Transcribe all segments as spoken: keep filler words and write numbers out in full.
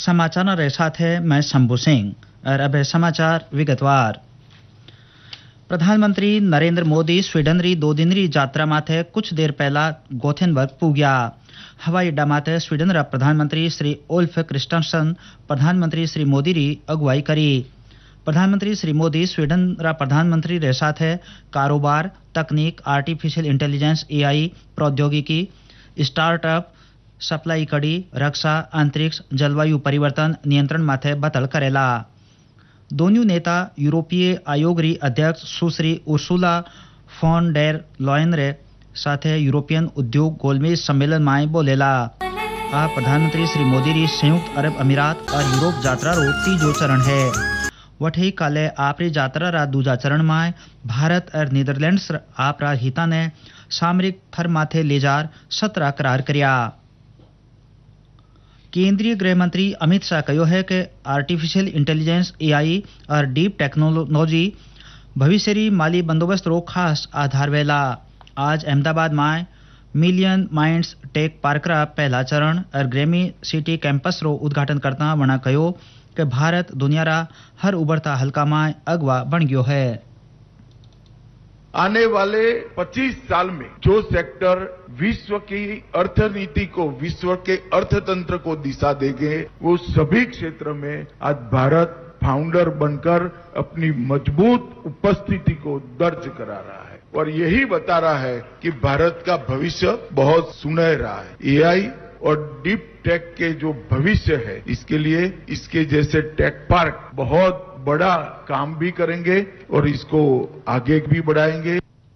समाचार रे साथ है मैं शंभू सिंह और अब है समाचार विगतवार। प्रधानमंत्री नरेंद्र मोदी स्वीडन री दो दिन री यात्रा माथे कुछ देर पहला गोथेनबर्ग पूग्या। हवाई अड्डा माथे स्वीडन रा प्रधानमंत्री श्री ओल्फ क्रिस्टनसन प्रधानमंत्री श्री मोदी री अगुवाई करी। प्रधानमंत्री श्री मोदी स्वीडन रा प्रधानमंत्री रे साथ है कारोबार, तकनीक, आर्टिफिशियल इंटेलिजेंस, एआई, प्रौद्योगिकी, स्टार्टअप, सप्लाई कड़ी, रक्षा, अंतरिक्ष, जलवायु परिवर्तन नियंत्रण माथे बतल करेला। दोनों नेता यूरोपीय आयोग री अध्यक्ष सुश्री उर्सुला फॉन डेर लॉयन रे साथे यूरोपियन उद्योग गोलमेज सम्मेलन में बोलेला। आ प्रधानमंत्री श्री मोदी री संयुक्त अरब अमीरात और यूरोप यात्रा रो तीजो चरण है। वठी काले आपरी यात्रा रा दूजा चरण में भारत और नीदरलैंड्स आपरा हिता ने सामरिक थर माथे ले जार सत्रह करार कर्या। केंद्रीय गृह मंत्री अमित शाह कहो है कि आर्टिफिशियल इंटेलिजेंस, एआई और डीप टेक्नोलॉजी भविष्य री माली बंदोबस्त रो खास आधार वेला। आज अहमदाबाद में मिलियन माइंड्स टेक पार्क रा पहला चरण और ग्रेमी सिटी कैंपस रो उद्घाटन करता वणा कहो कि भारत दुनिया रा हर उभरता हल्का में अगवा बन गयो है। आने वाले पच्चीस साल में जो सेक्टर विश्व की अर्थनीति को, विश्व के अर्थतंत्र को दिशा देंगे, वो सभी क्षेत्र में आज भारत फाउंडर बनकर अपनी मजबूत उपस्थिति को दर्ज करा रहा है और यही बता रहा है कि भारत का भविष्य बहुत सुनहरा है। एआई और डीप टेक के जो भविष्य है, इसके लिए इसके जैसे टेक पार्क बहुत बड़ा काम भी करेंगे और इसको आगे भी बढ़ाएंगे।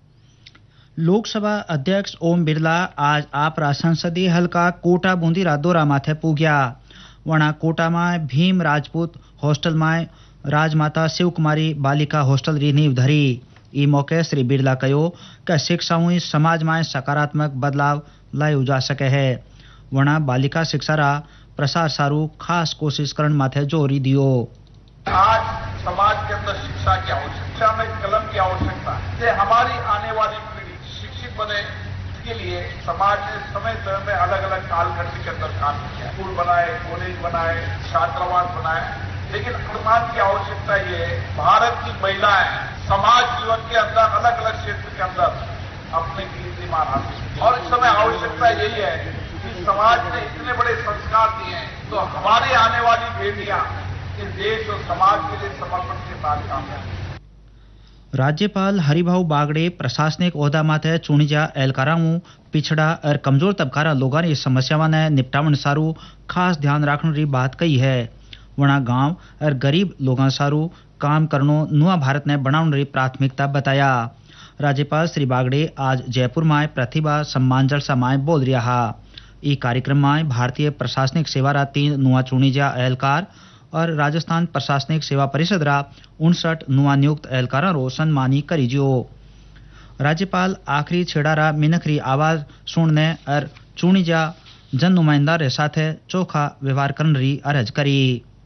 लोकसभा अध्यक्ष ओम बिरला आज आपरा संसदीय हल्का कोटा बूंदी रा दौरा माथे पूग्या। वणा कोटा में भीम राजपूत हॉस्टल में राजमाता शिव कुमारी बालिका हॉस्टल री नींव धरी। ई मौके श्री बिरला कहो कि शिक्षा हुई समाज में सकारात्मक बदलाव लायो जा सके है। वणा बालिका शिक्षा रा प्रसार सारू खास कोशिश करण माथे जोरी दियो। आज समाज के अंदर शिक्षा की आवश्यकता, शिक्षा में कलम की आवश्यकता है। हमारी आने वाली पीढ़ी शिक्षित बने, इसके लिए समाज ने समय समय में अलग अलग कालखंड के अंदर काम किया। स्कूल बनाए, कॉलेज बनाए, छात्रावास बनाए, लेकिन समाज की आवश्यकता ये है भारत की महिलाएं समाज जीवन के अंदर अलग अलग क्षेत्र के अंदर अपने कीर्तिमान हासिल। और इस समय आवश्यकता यही है कि समाज ने इतने बड़े संस्कार दिए हैं, तो हमारी आने वाली बेटियां इस देश और समाज के लिए समर्पण के साथ काम करें। राज्यपाल हरिभाऊ बागड़े प्रशासनिक ओहदा माथे चुनिजा एहलकारों, पिछड़ा और कमजोर तबकारा लोगों की समस्याओं ने निपटावन सारू खास ध्यान रखने की बात कही है। वणा गांव और गरीब लोगों सारू काम करनो नुआ भारत ने बनाने की प्राथमिकता बताया। राज्यपाल श्री बागड़े आज जयपुर में प्रतिभा सम्मान जलसा में बोल रहा। ई कार्यक्रम में भारतीय प्रशासनिक सेवा रा तीन नुआ चुनिजा एहलकार और राजस्थान प्रशासनिक सेवा परिषद रा उनसठ नुआ नियुक्त एहलकारों रो सम्मानी करीजो। राज्यपाल आखिरी छेड़ा रा मिनखरी आवाज सुनने और चुनिजा जन नुमाइंदा रे साथे चोखा व्यवहार करने री अर्ज करी।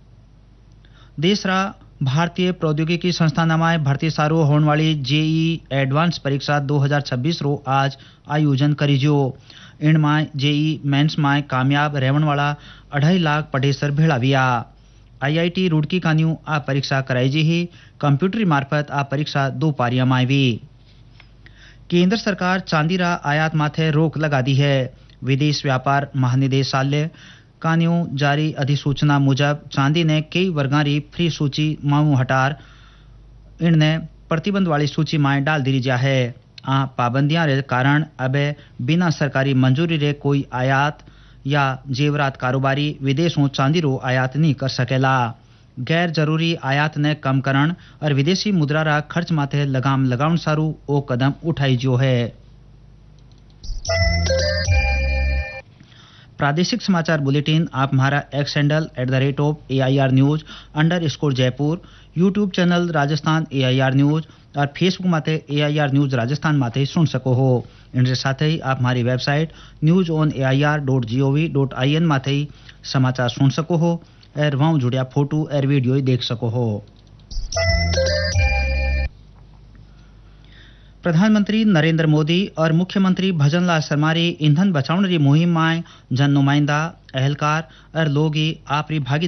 देश रा भारतीय प्रौद्योगिकी संस्थान में भर्ती सारू होने वाली जेई एडवांस परीक्षा दो हज़ार छब्बीस रो आज आयोजन करीजो। इनमें जेई मेंस में कामयाब रहने वाला अढ़ाई लाख पढ़ेसर भेड़ाविया। आईआईटी रुड़की कान्यू आ परीक्षा कराई जी ही कंप्यूटर मार्फत आ परीक्षा दो पारियां में हुई। केंद्र सरकार चांदी रा आयात माथे रोक लगा दी है। विदेश व्यापार महानिदेशालय कान्यू जारी अधिसूचना मुजब चांदी ने कई वर्गां री फ्री सूची माऊ हटार इनने प्रतिबंध वाली सूची में डाल दी जा है। आ पाबंदियां रे कारण अब बिना सरकारी मंजूरी रे कोई आयात या जेवरात कारोबारी विदेशों चांदी रो आयात नहीं कर सकेला। गैर जरूरी आयात ने कम करण और विदेशी मुद्रा रा खर्च माथे लगाम लगाउन सारू ओ कदम उठाई जो है। प्रादेशिक समाचार बुलेटिन आप हमारा x handle at the rate of A I R news under score Jaipur, YouTube channel Rajasthan A I R news और फेसबुक माथे ए आई आर न्यूज राजस्थान माथे सुन सको हो। इनके साथ ही आप हमारी website news on A I R dot G O V dot I N माथे ही समाचार सुन सको हो और वहाँ जुड़िया फोटो और वीडियो देख सको हो। प्रधानमंत्री नरेंद्र मोदी और मुख्यमंत्री भजनलाल शर्मा री ईंधन बचाने की मुहिम में जन नुमाइंदा, एहलकार और लोग आपरी भागीदारी